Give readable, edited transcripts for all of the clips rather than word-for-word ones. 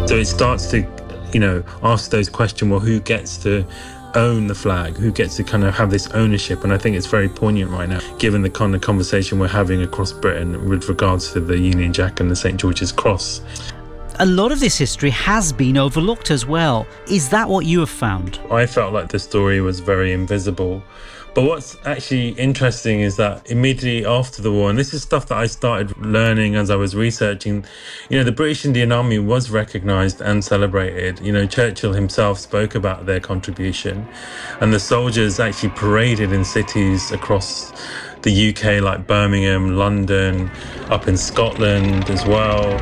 So it starts to, ask those questions, well, who gets to own the flag? Who gets to kind of have this ownership? And I think it's very poignant right now, given the kind of conversation we're having across Britain with regards to the Union Jack and the St George's Cross. A lot of this history has been overlooked as well. Is that what you have found? I felt like the story was very invisible. But what's actually interesting is that immediately after the war, and this is stuff that I started learning as I was researching, the British Indian Army was recognised and celebrated. Churchill himself spoke about their contribution, and the soldiers actually paraded in cities across the UK like Birmingham, London, up in Scotland as well.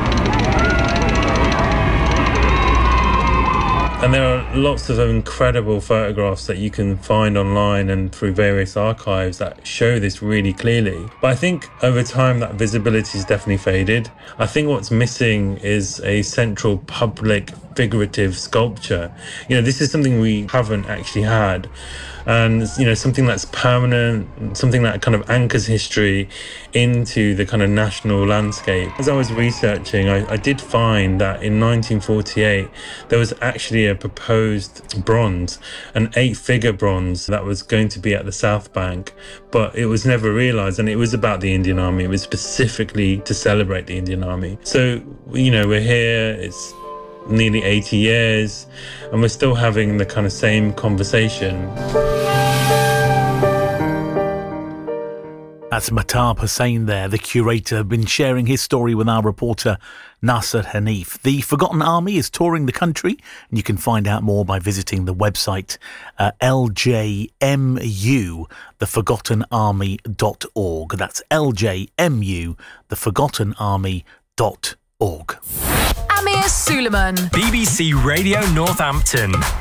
And there are lots of incredible photographs that you can find online and through various archives that show this really clearly. But I think over time that visibility has definitely faded. I think what's missing is a central public figurative sculpture. This is something we haven't actually had. And, something that's permanent, something that kind of anchors history into the kind of national landscape. As I was researching, I did find that in 1948, there was actually a proposed bronze, an 8-figure bronze that was going to be at the South Bank, but it was never realised, and it was about the Indian Army. It was specifically to celebrate the Indian Army. So, we're here, it's nearly 80 years, and we're still having the kind of same conversation. That's Mahtab Hussain there, the curator, been sharing his story with our reporter Nasser Hanif. The Forgotten Army is touring the country, and you can find out more by visiting the website LJMU, theforgottenarmy.org. That's LJMU, theforgottenarmy.org. Amir Suleiman, BBC Radio Northampton.